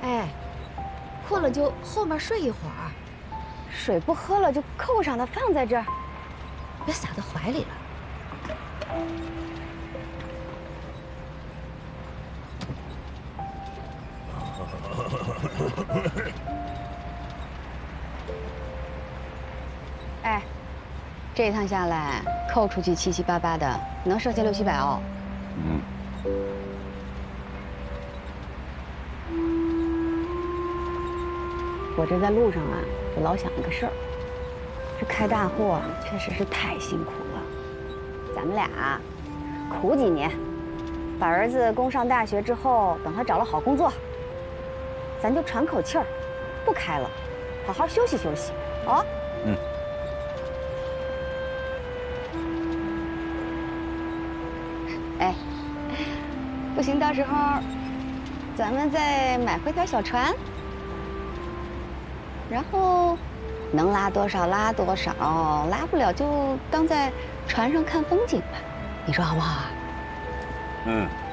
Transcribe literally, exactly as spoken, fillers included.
哎，困了就后面睡一会儿， 水不喝了就扣上它，放在这儿， 别撒到怀里了。 哎，这一趟下来，扣出去七七八八的，能剩下六七百哦。 嗯。 我这在路上啊，就老想一个事儿，这开大货啊，确实是太辛苦了。咱们俩苦几年，把儿子供上大学之后，等他找了好工作，咱就喘口气儿，不开了，好好休息休息啊。 嗯。 哎，不行，到时候咱们再买回条小船。然后，能拉多少拉多少，拉不了就当在船上看风景吧，你说好不好啊？ 嗯。